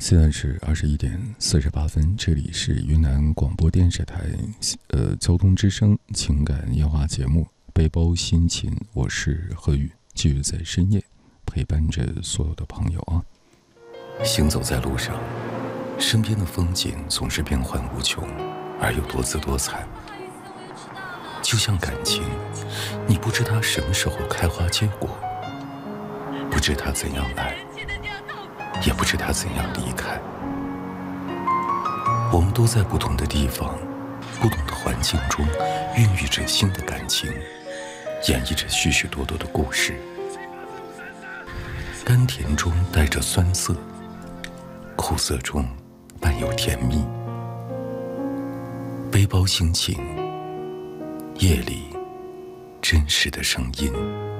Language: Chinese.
现在是21点48分，这里是云南广播电视台交通之声情感夜话节目背包心情，我是何宇，继续在深夜陪伴着所有的朋友啊。行走在路上，身边的风景总是变幻无穷，而又多姿多彩。就像感情，你不知它什么时候开花结果，不知它怎样来，也不知它怎样离开。我们都在不同的地方，不同的环境中，孕育着新的感情，演绎着许许多多的故事。甘甜中带着酸涩，苦涩中伴有甜蜜。背包心情，夜里真实的声音。